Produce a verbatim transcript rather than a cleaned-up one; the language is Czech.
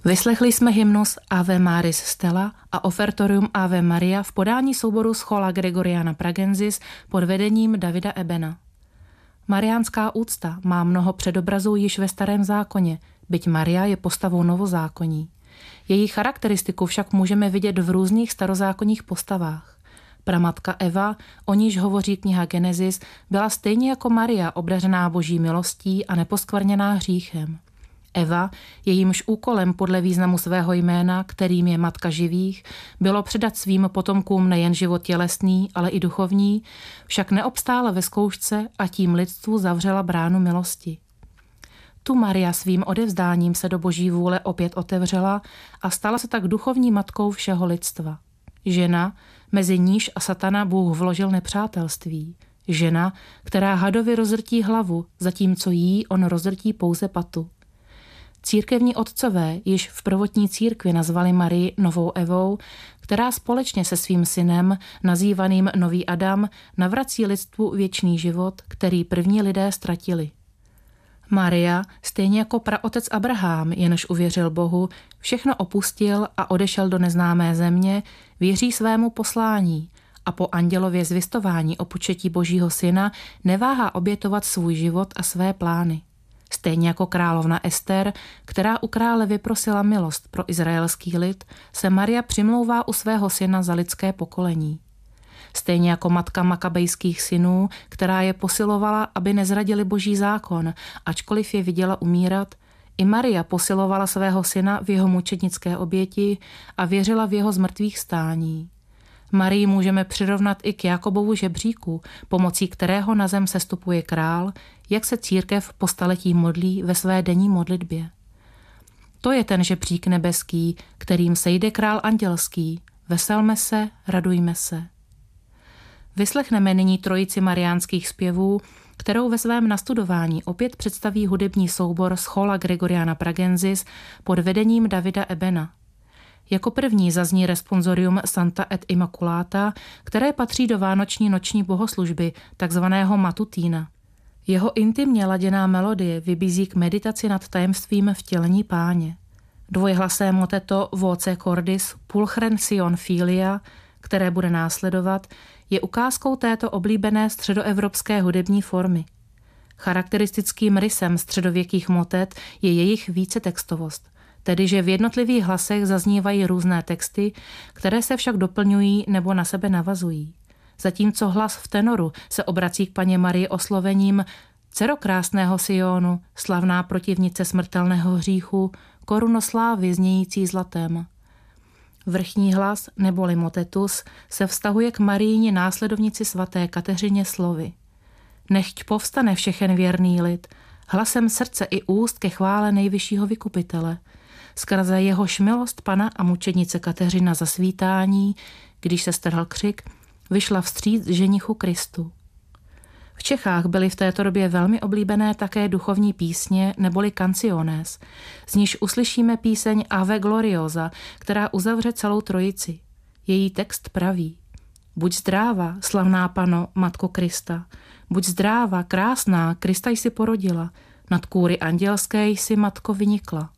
Vyslechli jsme hymnus Ave Maris Stella a ofertorium Ave Maria v podání souboru Schola Gregoriana Pragensis pod vedením Davida Ebena. Mariánská úcta má mnoho předobrazů již ve Starém zákoně, byť Maria je postavou novozákonní. Její charakteristiku však můžeme vidět v různých starozákonních postavách. Pramatka Eva, o níž hovoří kniha Genesis, byla stejně jako Maria obdařená boží milostí a neposkvrněná hříchem. Eva, jejímž úkolem podle významu svého jména, kterým je matka živých, bylo předat svým potomkům nejen život tělesný, ale i duchovní, však neobstála ve zkoušce a tím lidstvu zavřela bránu milosti. Tu Maria svým odevzdáním se do boží vůle opět otevřela a stala se tak duchovní matkou všeho lidstva. Žena, mezi níž a satana Bůh vložil nepřátelství. Žena, která hadovi rozrtí hlavu, zatímco jí on rozrtí pouze patu. Církevní otcové již v prvotní církvi nazvali Marii novou Evou, která společně se svým synem, nazývaným Nový Adam, navrací lidstvu věčný život, který první lidé ztratili. Maria, stejně jako praotec Abraham, jenž uvěřil Bohu, všechno opustil a odešel do neznámé země, věří svému poslání a po andělově zvěstování o početí Božího syna neváhá obětovat svůj život a své plány. Stejně jako královna Ester, která u krále vyprosila milost pro izraelský lid, se Maria přimlouvá u svého syna za lidské pokolení. Stejně jako matka makabejských synů, která je posilovala, aby nezradili boží zákon, ačkoliv je viděla umírat, i Maria posilovala svého syna v jeho mučednické oběti a věřila v jeho zmrtvých stání. Marii můžeme přirovnat i k Jakobovu žebříku, pomocí kterého na zem sestupuje král, jak se církev po staletí modlí ve své denní modlitbě. To je ten žebřík nebeský, kterým sejde král andělský. Veselme se, radujme se. Vyslechneme nyní trojici mariánských zpěvů, kterou ve svém nastudování opět představí hudební soubor Schola Gregoriana Pragensis pod vedením Davida Ebena. Jako první zazní responsorium Santa et Immaculata, které patří do vánoční noční bohoslužby, takzvaného matutína. Jeho intimně laděná melodie vybízí k meditaci nad tajemstvím vtělení Páně. Dvojhlasé moteto Voce Cordis Pulchren Sion Filia, které bude následovat, je ukázkou této oblíbené středoevropské hudební formy. Charakteristickým rysem středověkých motet je jejich vícetextovost, tedy že v jednotlivých hlasech zaznívají různé texty, které se však doplňují nebo na sebe navazují. Zatímco hlas v tenoru se obrací k Panně Marii oslovením Dcero krásného Sionu, slavná protivnice smrtelného hříchu, koruno slávy znějící zlatem. Vrchní hlas, neboli motetus, se vztahuje k Marijně následovnici svaté Kateřině slovy. Nechť povstane všechen věrný lid, hlasem srdce i úst ke chvále nejvyššího vykupitele. Skrze jehož milost Pana a mučednice Kateřina zasvítání, když se strhl křik, vyšla vstříc ženichu Kristu. V Čechách byly v této době velmi oblíbené také duchovní písně neboli canciones, z níž uslyšíme píseň Ave Gloriosa, která uzavře celou trojici. Její text praví: Buď zdráva, slavná Pano, Matko Krista, buď zdráva, krásná, Krista jsi porodila, nad kůry andělské jsi, Matko, vynikla.